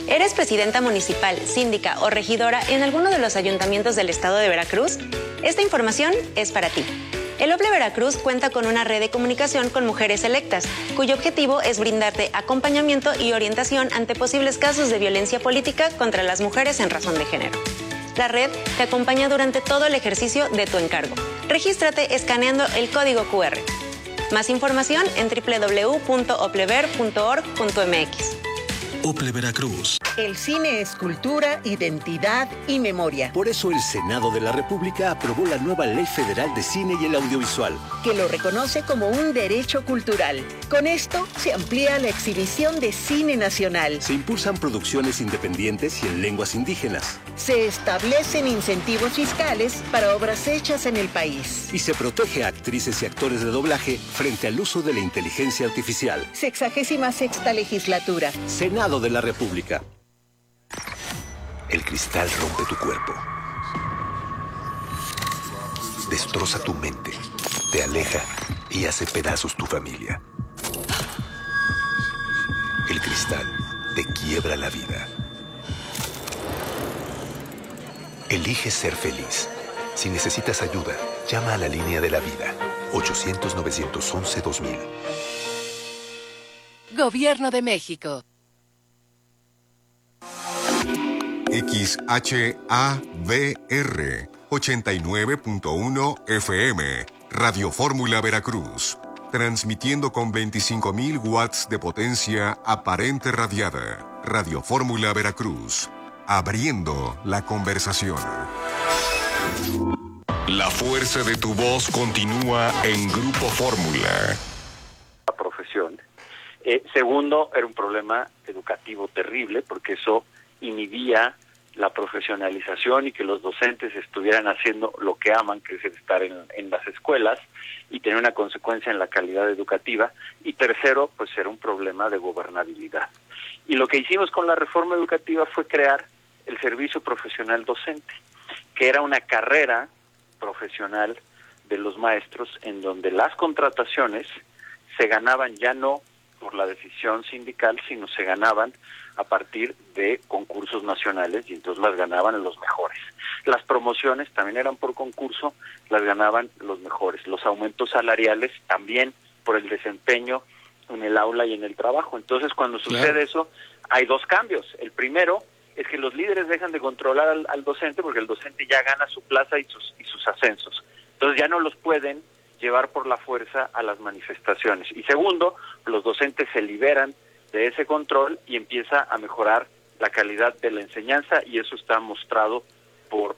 ¿Eres presidenta municipal, síndica o regidora en alguno de los ayuntamientos del estado de Veracruz? Esta información es para ti. El OPLE Veracruz cuenta con una red de comunicación con mujeres electas, cuyo objetivo es brindarte acompañamiento y orientación ante posibles casos de violencia política contra las mujeres en razón de género. La red te acompaña durante todo el ejercicio de tu encargo. Regístrate escaneando el código QR. Más información en www.oplever.org.mx. OPLE Veracruz. El cine es cultura, identidad y memoria. Por eso el Senado de la República aprobó la nueva Ley Federal de Cine y el Audiovisual, que lo reconoce como un derecho cultural. Con esto se amplía la exhibición de cine nacional. Se impulsan producciones independientes y en lenguas indígenas. Se establecen incentivos fiscales para obras hechas en el país. Y se protege a actrices y actores de doblaje frente al uso de la inteligencia artificial. 66ª legislatura. Senado de la República. El cristal rompe tu cuerpo. Destroza tu mente, te aleja y hace pedazos tu familia. El cristal te quiebra la vida. Elige ser feliz. Si necesitas ayuda, llama a la línea de la vida. 800-911-2000. Gobierno de México. XHAVR 89.1 FM, Radio Fórmula Veracruz, transmitiendo con 25.000 watts de potencia aparente radiada. Radio Fórmula Veracruz, abriendo la conversación. La fuerza de tu voz continúa en Grupo Fórmula. La profesión. Segundo, era un problema educativo terrible, porque eso inhibía la profesionalización y que los docentes estuvieran haciendo lo que aman, que es estar en las escuelas, y tener una consecuencia en la calidad educativa. Y tercero, pues era un problema de gobernabilidad. Y lo que hicimos con la reforma educativa fue crear el servicio profesional docente, que era una carrera profesional de los maestros en donde las contrataciones se ganaban ya no por la decisión sindical, sino se ganaban a partir de concursos nacionales, y entonces las ganaban los mejores. Las promociones también eran por concurso, las ganaban los mejores. Los aumentos salariales también por el desempeño en el aula y en el trabajo. Entonces, cuando sucede eso, hay dos cambios. El primero es que los líderes dejan de controlar al docente, porque el docente ya gana su plaza y sus ascensos. Entonces ya no los pueden llevar por la fuerza a las manifestaciones. Y segundo, los docentes se liberan de ese control y empieza a mejorar la calidad de la enseñanza, y eso está mostrado por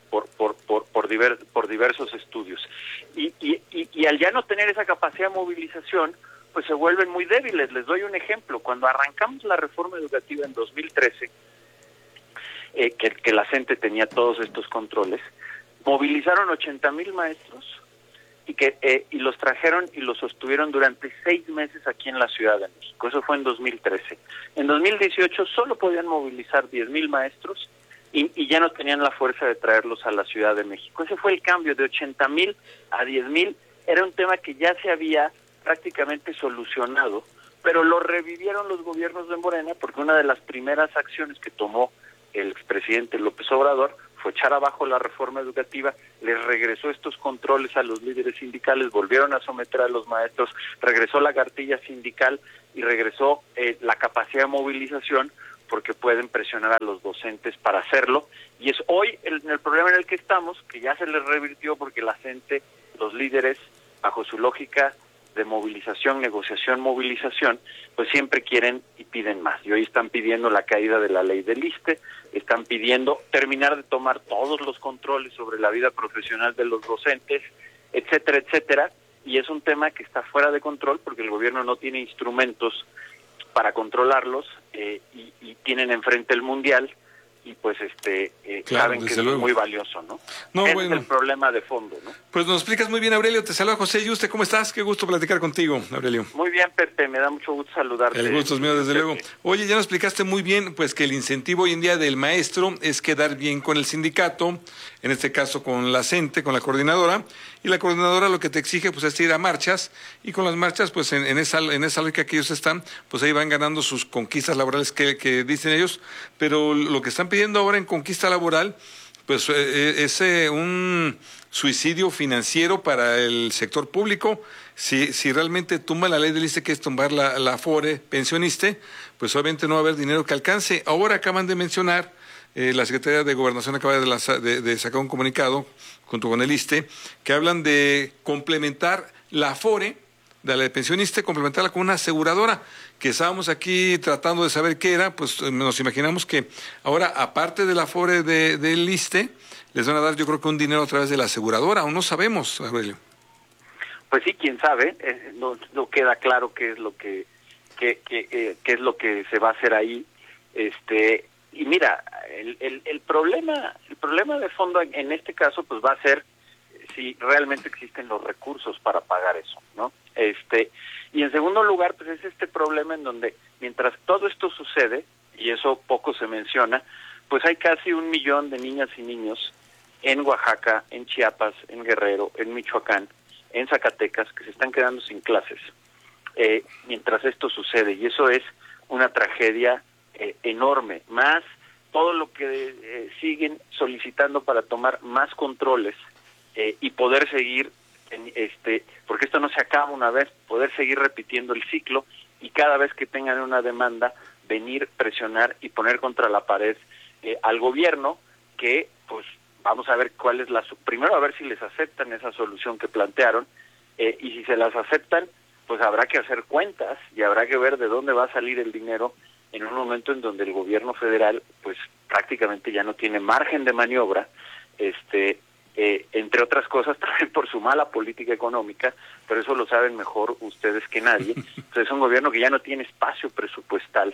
diversos estudios. Y al ya no tener esa capacidad de movilización, pues se vuelven muy débiles. Les doy un ejemplo. Cuando arrancamos la reforma educativa en 2013, que la CENTE tenía todos estos controles, movilizaron 80,000 maestros y los trajeron y los sostuvieron durante 6 meses aquí en la Ciudad de México. Eso fue en 2013. En 2018 solo podían movilizar 10,000 maestros y ya no tenían la fuerza de traerlos a la Ciudad de México. Ese fue el cambio de 80,000 a 10,000. Era un tema que ya se había prácticamente solucionado, pero lo revivieron los gobiernos de Morena, porque una de las primeras acciones que tomó el expresidente López Obrador fue echar abajo la reforma educativa, les regresó estos controles a los líderes sindicales, volvieron a someter a los maestros, regresó la cartilla sindical y regresó la capacidad de movilización, porque pueden presionar a los docentes para hacerlo. Y es hoy el problema en el que estamos, que ya se les revirtió, porque la gente, los líderes, bajo su lógica de movilización, negociación, movilización, pues siempre quieren y piden más. Y hoy están pidiendo la caída de la ley del ISSSTE, están pidiendo terminar de tomar todos los controles sobre la vida profesional de los docentes, etcétera, etcétera. Y es un tema que está fuera de control, porque el gobierno no tiene instrumentos para controlarlos, y tienen enfrente el Mundial, y pues saben que es muy valioso, ¿no? Ese es el problema de fondo, ¿no? Pues nos explicas muy bien, Aurelio. Te saluda José Yuste. ¿Cómo estás? Qué gusto platicar contigo, Aurelio. Muy bien, Pepe, me da mucho gusto saludarte. El gusto es mío, desde luego. Oye, ya nos explicaste muy bien, pues, que el incentivo hoy en día del maestro es quedar bien con el sindicato, en este caso con la CENTE, con la coordinadora, y la coordinadora lo que te exige pues es ir a marchas, y con las marchas pues en esa lógica que ellos están, pues ahí van ganando sus conquistas laborales que dicen ellos, pero lo que están pidiendo ahora en conquista laboral pues es un suicidio financiero para el sector público. Si realmente tumba la ley del ISSSTE, que es tumbar la Afore pensioniste, pues obviamente no va a haber dinero que alcance. Ahora acaban de mencionar, la Secretaría de Gobernación acaba de sacar un comunicado junto con el ISSSTE, que hablan de complementar la Afore, de la de pensioniste, complementarla con una aseguradora, que estábamos aquí tratando de saber qué era, pues nos imaginamos que ahora, aparte de la Afore del ISSSTE, les van a dar yo creo que un dinero a través de la aseguradora, aún no sabemos, Aurelio. Pues sí, quién sabe, no queda claro qué es lo que es lo que se va a hacer ahí. Y mira, el problema de fondo en este caso pues va a ser si realmente existen los recursos para pagar eso, ¿no? Y en segundo lugar, pues es este problema en donde mientras todo esto sucede, y eso poco se menciona, pues hay casi 1 millón de niñas y niños en Oaxaca, en Chiapas, en Guerrero, en Michoacán, en Zacatecas, que se están quedando sin clases mientras esto sucede, y eso es una tragedia enorme, más todo lo que siguen solicitando para tomar más controles y poder seguir, porque esto no se acaba una vez, poder seguir repitiendo el ciclo, y cada vez que tengan una demanda, venir, presionar y poner contra la pared al gobierno, que pues vamos a ver cuál es primero a ver si les aceptan esa solución que plantearon, y si se las aceptan, pues habrá que hacer cuentas y habrá que ver de dónde va a salir el dinero en un momento en donde el gobierno federal pues prácticamente ya no tiene margen de maniobra, entre otras cosas también por su mala política económica, pero eso lo saben mejor ustedes que nadie. Entonces es un gobierno que ya no tiene espacio presupuestal,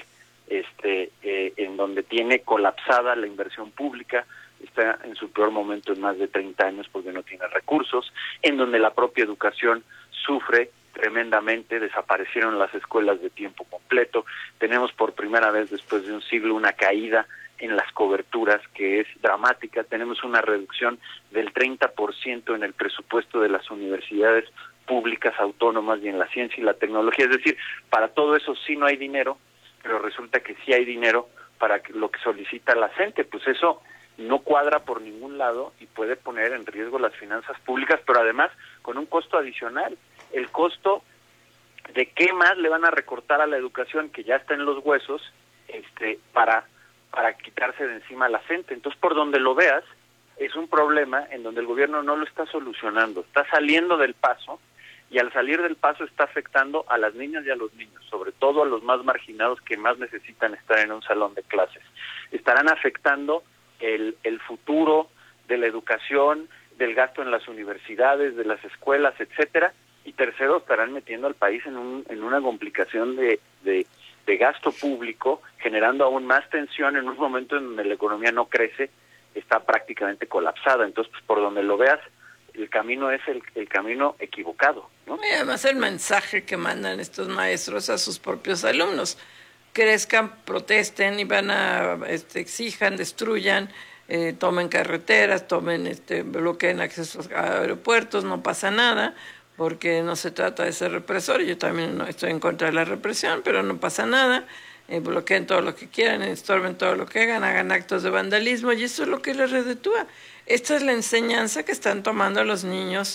en donde tiene colapsada la inversión pública, está en su peor momento en más de 30 años porque no tiene recursos, en donde la propia educación sufre tremendamente, desaparecieron las escuelas de tiempo completo, tenemos por primera vez después de un siglo una caída en las coberturas que es dramática, tenemos una reducción del 30% en el presupuesto de las universidades públicas autónomas y en la ciencia y la tecnología, es decir, para todo eso sí no hay dinero, pero resulta que sí hay dinero para lo que solicita la gente, pues eso no cuadra por ningún lado y puede poner en riesgo las finanzas públicas, pero además con un costo adicional, el costo de qué más le van a recortar a la educación que ya está en los huesos, para quitarse de encima a la gente. Entonces, por donde lo veas, es un problema en donde el gobierno no lo está solucionando, está saliendo del paso, y al salir del paso está afectando a las niñas y a los niños, sobre todo a los más marginados que más necesitan estar en un salón de clases. Estarán afectando el futuro de la educación, del gasto en las universidades, de las escuelas, etcétera, y tercero, estarán metiendo al país en una complicación de gasto público, generando aún más tensión en un momento en donde la economía no crece, está prácticamente colapsada. Entonces, pues, por donde lo veas, el camino es el camino equivocado, ¿no? Y además el mensaje que mandan estos maestros a sus propios alumnos: crezcan, protesten y exijan, destruyan, tomen carreteras, bloqueen accesos a aeropuertos, no pasa nada, porque no se trata de ser represor. Yo también no estoy en contra de la represión, pero no pasa nada. Bloqueen todo lo que quieran, estorben todo lo que hagan actos de vandalismo, y eso es lo que les reditúa. Esta es la enseñanza que están tomando los niños,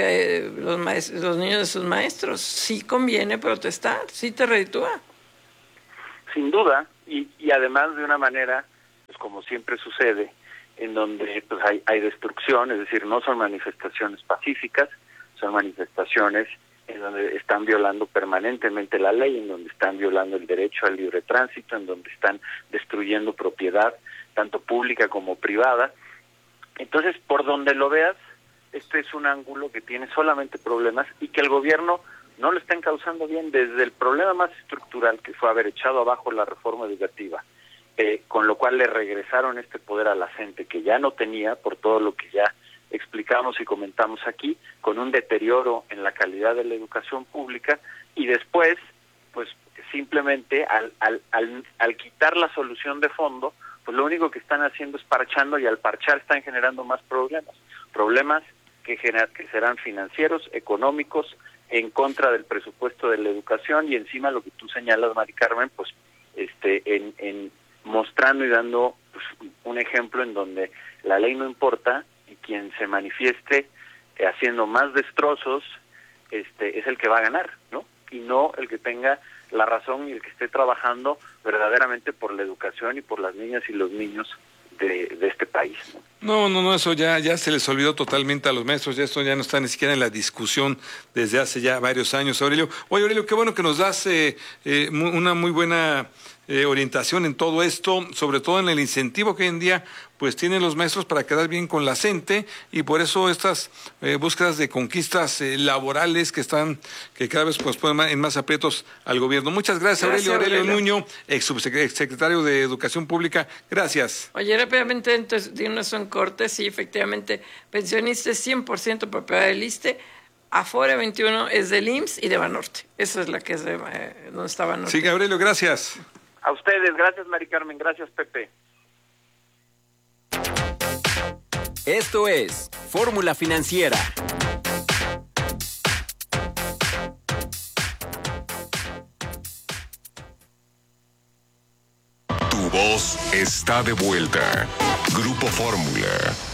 los niños de sus maestros. Sí conviene protestar, sí te reditúa. Sin duda, y además de una manera, pues como siempre sucede, en donde pues hay destrucción, es decir, no son manifestaciones pacíficas, son manifestaciones en donde están violando permanentemente la ley, en donde están violando el derecho al libre tránsito, en donde están destruyendo propiedad, tanto pública como privada. Entonces, por donde lo veas, este es un ángulo que tiene solamente problemas y que el gobierno no lo está encauzando bien, desde el problema más estructural, que fue haber echado abajo la reforma educativa, con lo cual le regresaron este poder a la gente que ya no tenía, por todo lo que ya explicamos y comentamos aquí, con un deterioro en la calidad de la educación pública, y después, pues simplemente al quitar la solución de fondo, pues lo único que están haciendo es parchando, y al parchar están generando más problemas que serán financieros, económicos, en contra del presupuesto de la educación, y encima lo que tú señalas, Mari Carmen, pues en mostrando y dando pues, un ejemplo en donde la ley no importa y quien se manifieste haciendo más destrozos es el que va a ganar, ¿no? Y no el que tenga la razón y el que esté trabajando verdaderamente por la educación y por las niñas y los niños de este país, ¿no? No, eso ya se les olvidó totalmente a los maestros, ya esto ya no está ni siquiera en la discusión desde hace ya varios años, Aurelio. Oye, Aurelio, qué bueno que nos das una muy buena orientación en todo esto, sobre todo en el incentivo que hoy en día pues tienen los maestros para quedar bien con la gente, y por eso estas búsquedas de conquistas laborales que cada vez pues ponen en más aprietos al gobierno. Muchas gracias, Aurelio Nuño, ex secretario de Educación Pública. Gracias. Oye, rápidamente, entonces, dinos un corte. Sí, efectivamente, pensionistas 100% propiedad del ISSSTE, Afore 21 es del IMSS y de Banorte. Esa es la que es de donde está Banorte. Sí, Aurelio, gracias. A ustedes, gracias Mari Carmen, gracias Pepe. Esto es Fórmula Financiera. Tu voz está de vuelta. Grupo Fórmula.